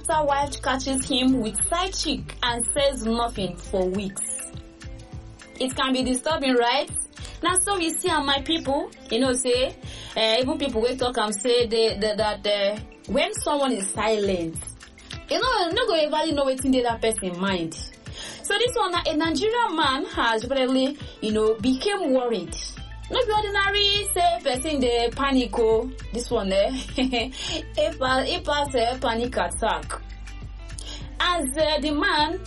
after wife catches him with side chick and says nothing for weeks. It can be disturbing, right? Now, so we see on my people, say, even people will talk and say that when someone is silent, you're not going to ever know what's in that person's mind. So this one, a Nigerian man has probably, became worried. Not be ordinary, say, person the panic. This one there, it pass a panic attack. As the man,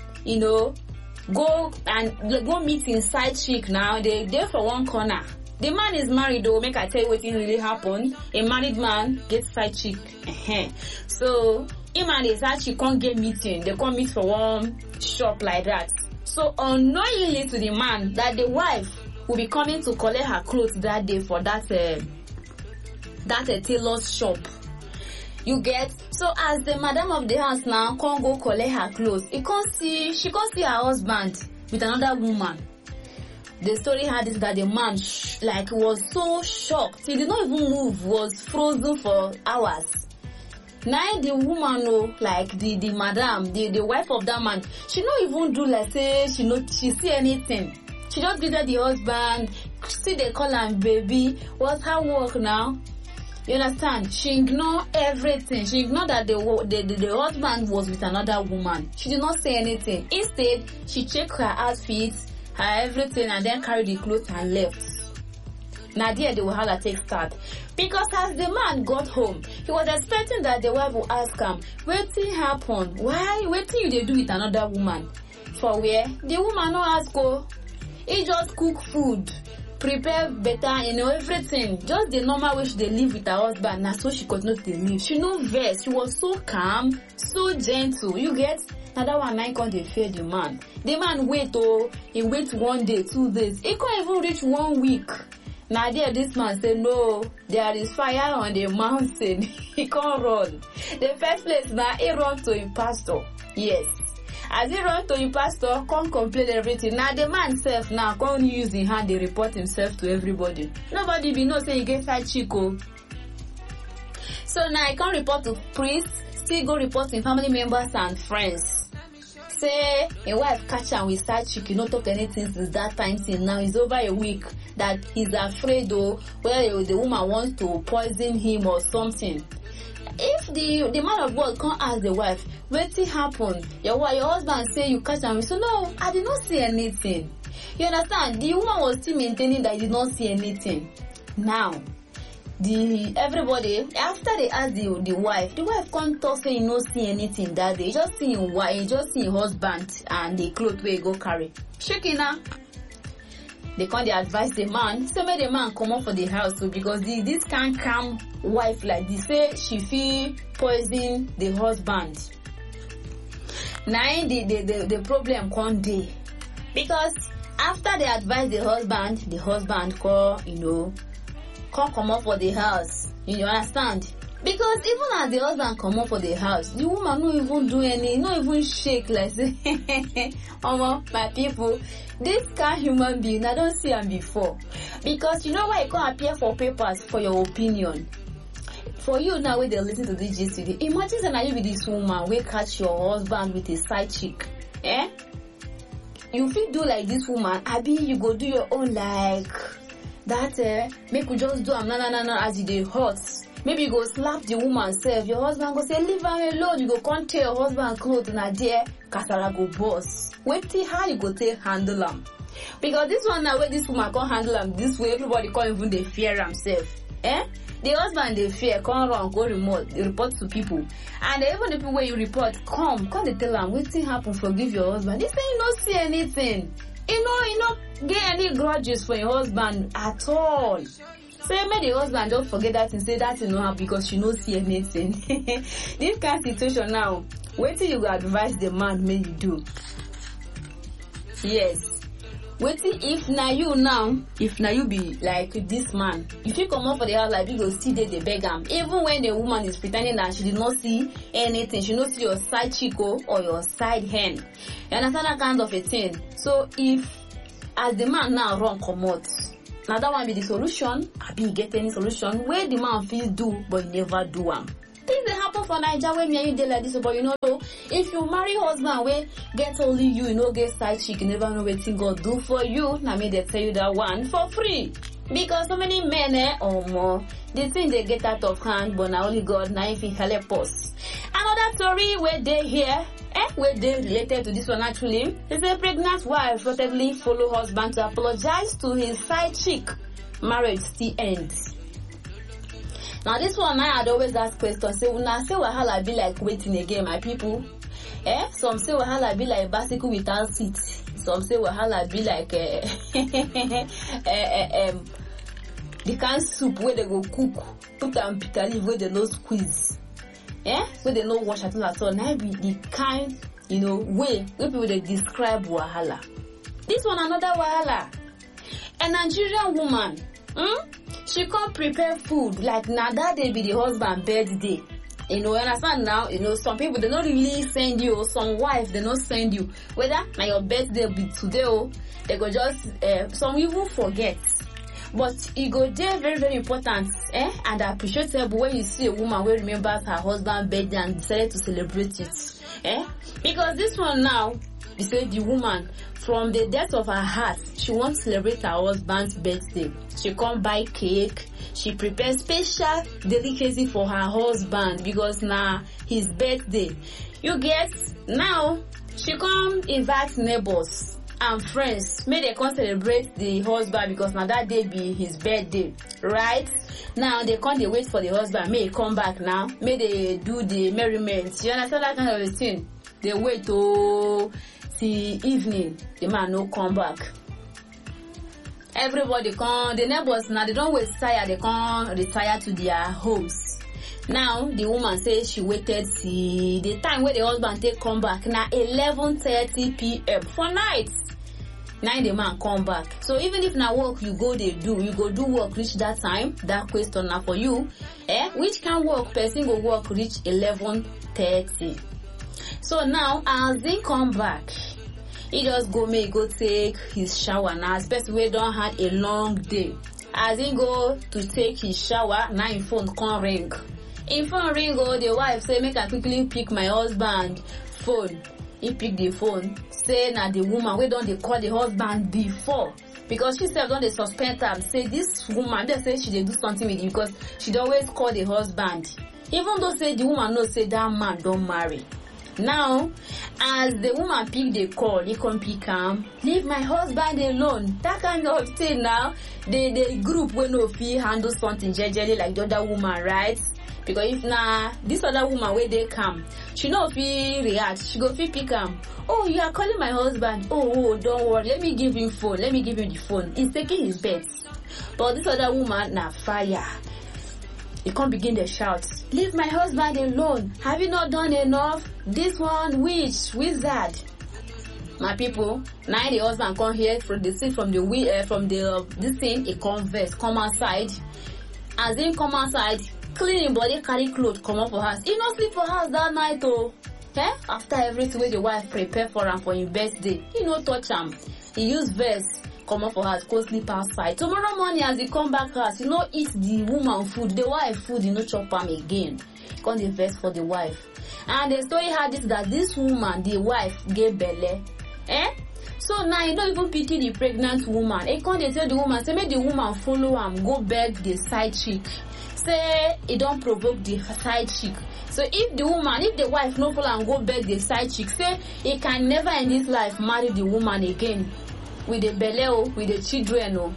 go meet inside chick now, they there for one corner. The man is married though, make I tell you what really happened. A married man gets side chick. So, him and his side chick can't get meeting. They can't meet for one shop like that. So, unknowingly to the man, that the wife will be coming to collect her clothes that day for that tailor's shop. You get? So as the madam of the house now can't go collect her clothes, she can't see her husband with another woman. The story had is that the man was so shocked. He did not even move, was frozen for hours. Now the woman the madam, the wife of that man, she not even do she see anything. She just greeted the husband, see they call him baby. What's her work now? You understand? She ignored everything. She ignored that the husband was with another woman. She did not say anything. Instead, she checked her outfits, her everything, and then carried the clothes and left. Now there the wahala take start. Because as the man got home, he was expecting that the wife would ask him, wetin happen? Why? Wetin you dey do with another woman? For where? The woman no ask go. He just cook food, prepare better, everything. Just the normal way she dey live with her husband. Now so she continue to live. She no vex. She was so calm, so gentle. You get? Now that one night can't dey fear the man. The man he wait 1 day, 2 days. He can't even reach 1 week. Now there this man say no, there is fire on the mountain. He can't run. The first place now he run to his pastor. Yes. As he run to him pastor, can't complain everything. Now the man self now can't use his hand, they report himself to everybody. Nobody be know say he get side chico. So now he can't report to priest, still go report to family members and friends. Say a wife catch him with side chick, not talk anything since that time till now. It's over a week that he's afraid though whether the woman wants to poison him or something. If the man of God can't ask the wife, wetin happen? Your husband say you catch him. So no, I did not see anything. You understand? The woman was still maintaining that he did not see anything. Now, everybody after they asked the wife can't talk say he no see anything that day. He just see him wife, he just see his husband and the clothes where he go carry. Shaking now. They can't advise the man. So make the man come up for the house too, because this can't calm wife like this. Say she feel poison the husband. Now the problem can't day. Because after they advise the husband call, can't come up for the house. You understand? Because even as the husband come up for the house, the woman no even do not even shake like say, my people, this kind human being, I don't see him before. Because you know why you can't appear for papers for your opinion. For you now, when they listen to this GTV, imagine that you be this woman, we catch your husband with a side chick. You feel do like this woman, Abi, you go do your own like that, make you just do no, as you dey hot. Maybe you go slap the woman self. Your husband go say, leave her alone. You go can't tell your husband clothes na there. Kasala go boss. Wait till how you go take handle him. Because this one now where this woman can't handle him this way, everybody can't even they fear himself. The husband they fear, can't run, go report to people. And even the people where you report, come they tell them, what thing happen, forgive your husband. They say you don't see anything. You know, get any grudges for your husband at all. So make the husband just forget that and say that you know her because she no see anything. This kind of situation now, wait till you advise the man may you do. Yes. Wait till if now you be like this man, if you come up for the house like you go still they beg him. Even when the woman is pretending that she did not see anything, she not see your side chico or your side hen. You understand that kind of a thing? So if as the man now run come out, now that one be the solution. I be get any solution where the man feels do but he never do one. things dey happen for Naija wey me and you dey like this, but you know, if you marry husband wey get only you no get side chick, you never know wetin God do for you. Na me dey tell you that one for free. Because so many men, the thing they get out of hand, but now only God, now if He help us. Another story where they here, where they related to this one actually, is a pregnant wife reportedly follow husband to apologize to his side chick. Marriage still ends. Now this one, I had always asked questions. Say, when I say wahala be like waiting again, my people. Some say wahala be like bicycle without seat. Some say wahala be like the kind soup where they go cook, put am bitter leaf where they no squeeze. So they no wash at all. Now be the kind, way people they describe wahala. This one another wahala. A Nigerian woman, she can't prepare food like now that day be the husband birthday. Understand now, some people, they don't really send you, some wives, they don't send you. Whether now your birthday be today, they go just, some even forget. But it go there very, very important, and appreciable when you see a woman who remembers her husband's birthday and decided to celebrate it. Because this one now, you say the woman, from the depth of her heart, she wants to celebrate her husband's birthday. She come buy cake. She prepares special delicacy for her husband because now his birthday. You get now she come invite neighbors and friends. May they come celebrate the husband because now that day be his birthday, right? Now they come, they wait for the husband. May he come back now. May they do the merriment. You understand that kind of thing? They wait till evening. The man no come back. Everybody come, the neighbors now, they don't wait tired, they come retire to their homes. Now, the woman says she waited till the time where the husband take come back. Now, 11:30 p.m. for night. Now, the man come back. So, even if now work you go do work reach that time, that question now for you. Which can work, person go work reach 11:30. So, now, as they come back, he just go take his shower now, especially when he don't had a long day. As he go to take his shower, now his phone can ring. In phone ring, the wife say, make I quickly pick my husband phone. He pick the phone, say now the woman, we don't they call the husband before. Because she said don't they suspect her, say this woman, they say she dey do something with you because she always call the husband. Even though say the woman knows say that man don't marry. Now, as the woman pick the call, he come pick him, leave my husband alone. That kind of thing now, the group will no feel handle something generally like the other woman, right? Because if now this other woman where they come, she no feel react, she go feel pick him. Oh, you are calling my husband. Oh, don't worry, let me give him phone. Let me give him the phone. He's taking his bed. But this other woman now fire. He can't begin to shout, leave my husband alone. Have you not done enough? This one, wizard. My people, now the husband come here from the scene, from this thing, he converse, come outside. As he come outside, clean him body, carry clothes, come up for house. He not sleep for house that night, After everything where the wife prepare for him for his birthday, he no touch him. He use verse. Come up for house, go sleep outside. Tomorrow morning as he come back house, eat the woman food, the wife food, chop am again. Come the verse for the wife. And the story had this that this woman, the wife, gave belle. So now you don't even pity the pregnant woman. He come they tell the woman, say make the woman follow him, go beg the side chick. Say it don't provoke the side chick. So if the wife no follow and go beg the side chick, say he can never in his life marry the woman again. With the belly, with the children,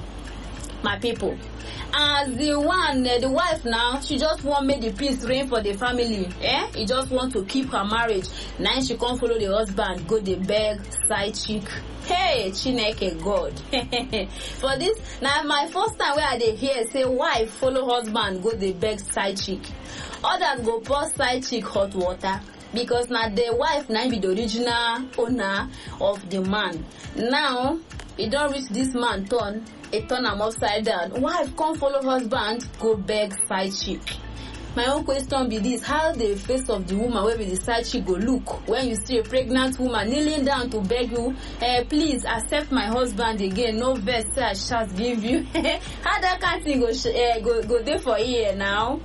my people. As the wife now, she just want make the peace reign for the family. He just want to keep her marriage. Now she can't follow the husband, go the beg side chick. Hey, Chineke God. For this, now my first time where I dey hear say wife follow husband, go the beg side chick. Others go pour side chick hot water. Because now the wife now be the original owner of the man. Now, it don't reach this man turn, it turn him upside down. Wife come follow husband, go beg side chick. My own question be this, how the face of the woman where the side chick go look when you see a pregnant woman kneeling down to beg you, please accept my husband again, no verse I shall give you. How that kind of thing go there for here now?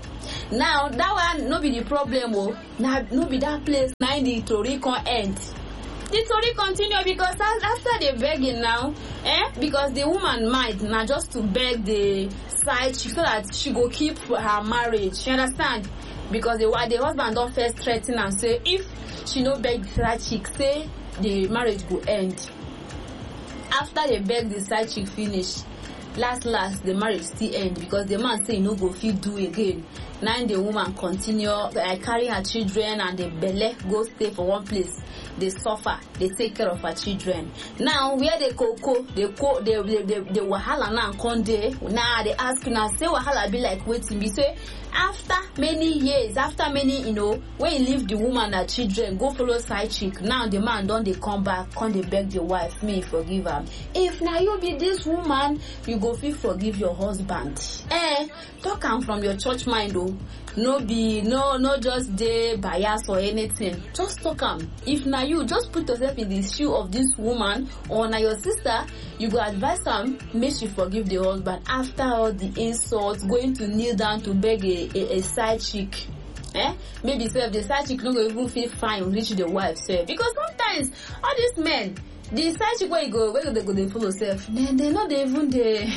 Now that one no be the problem oh, now no be that place now the tori con end. The story continue because after they begging now, because the woman might now just to beg the side chick so that she go keep her marriage. You understand? Because the husband don't first threaten and say if she no beg the side chick, say the marriage go end. After they beg the side chick finish, last the marriage still end because the man say he no go fit do again. Now the woman continue carry her children and the belle go stay for one place. They suffer, they take care of her children. Now where they go, the wahala now come there. Now they ask now say wahala be like waiting. We say after many years, after many when you leave the woman and children, go follow side chick. Now the man don't they come back, come they beg the wife, me forgive her. If now you be this woman, you go feel forgive your husband. Talk am from your church mind though. No just dey bias or anything. Just talk am. If now you just put yourself in the shoe of this woman or now your sister, you go advise am make she forgive the husband after all the insults, going to kneel down to beg a side chick. Maybe say the side chick no go even feel fine reach the wife self. Because sometimes all these men, the side chick where they go they follow self. They know they even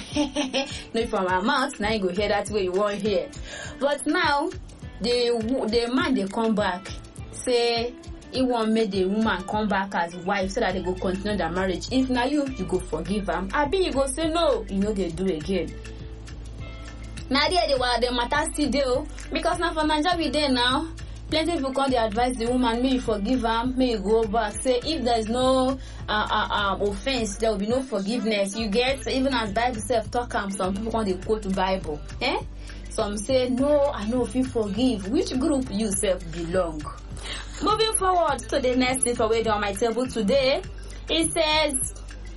no from our mouth. Now you go hear that way you want hear. But now the man they come back say he won't make the woman come back as wife so that they go continue their marriage. If now you go forgive them, abi you go say no, they do again. Now the matter still do because now for Nigeria we there now. Plenty people come they advise the woman, may you forgive her, may you go back. Say if there is no offense, there will be no forgiveness. You get even as Bible self talk some people come they quote the Bible. Some say no, I know if you forgive. Which group you self belong? Moving forward to the next information on my table today, it says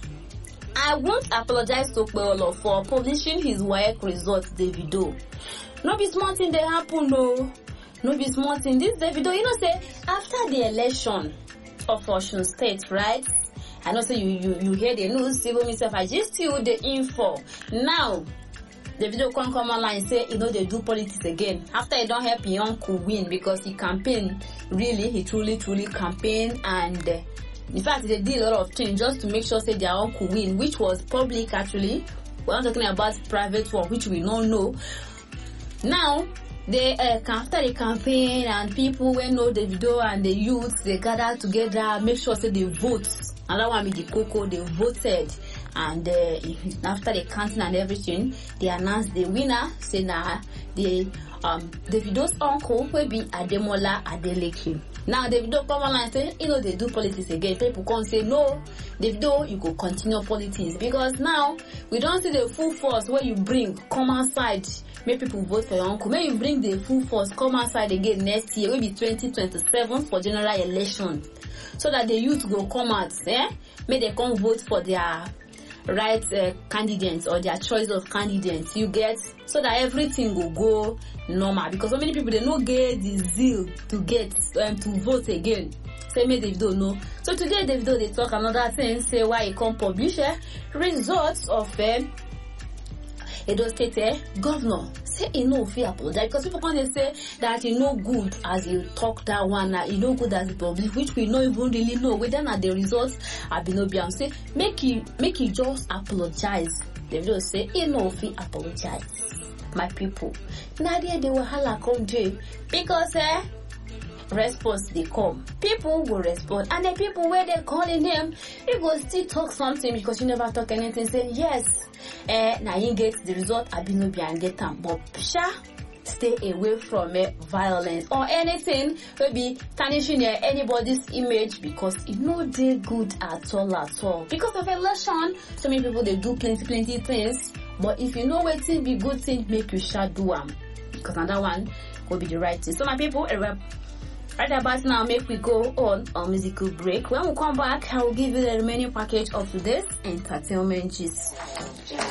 I won't apologize to Kpeolo for publishing his WAEC results, Davido. No be small thing they happen though. No be small thing. This Davido, say after the election of Osun State, right? I know say you hear the news, even myself, I just see the info. Now, Davido come online say they do politics again. After he don't help his uncle win because he campaign he truly campaign and in fact they did a lot of things just to make sure say their uncle win, which was public actually. We're not talking about private one, which we don't know. Now they after the campaign and people when know Davido and the youth they gather together, make sure say they vote. Another one with the cocoa, they voted, and after the counting and everything, they announced the winner. Say now the Davido's uncle will be Ademola Adeleke. Now Davido come online and say they do politics again. People come say no, Davido you go continue politics because now we don't see the full force where you bring come outside. Make people vote for your uncle. May you bring the full force come outside again next year, maybe 2027 for general election, so that the youth go come out. May they come vote for their right candidates or their choice of candidates. You get so that everything will go normal because so many people they no get the zeal to get to vote again. Say me Davido know. So today Davido they talk another thing. Say why he come publish results of Edo State governor. Say he no fear apologize because people can say that he no good as you talk that one, he no good as he publish, which we don't even really know whether not the results have been obvious. Say make he just apologize. They will say he no fear apologize. My people, now they will hala come to because response they come. People will respond, and the people where they calling him, he will still talk something because you never talk anything. Say yes, now you get the result. I be no be and get them, but stay away from violence or anything maybe tarnishing anybody's image because it no dey good at all. Because of election, so many people they do plenty things. But if you know what thing be good thing, make you shout do them because another one will be the right thing. So my people, right about now, make we go on a musical break. When we come back, I will give you the remaining package of today's entertainment gist.